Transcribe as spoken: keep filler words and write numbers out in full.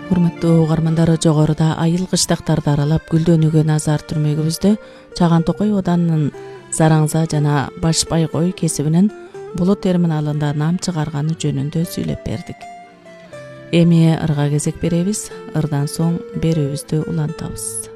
Урматтуу угармандар, жогоруда айыл кыштактарды аралап гүлдөнүүгө назар түрмөгүбүздө Чаган Токой Оданынын Зараңза жана Башбай кой кесибинин Булут терминалында нам чыгарганы жөнүндө сүйлөп бердик. Эми ырга кезек беребиз. Ырдан соң берүүбүздү улантабыз.